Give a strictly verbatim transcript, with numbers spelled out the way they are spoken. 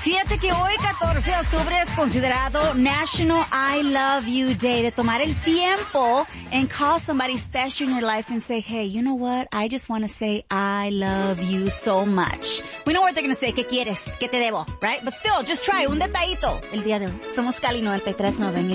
Fíjate que hoy, catorce de octubre, es considerado National I Love You Day, de tomar el tiempo and call somebody special in your life and say, hey, you know what? I just want to say I love you so much. We know what they're going to say. ¿Qué quieres? ¿Qué te debo? Right? But still, just try un detallito el día de hoy. Somos Cali noventa y tres punto nueve.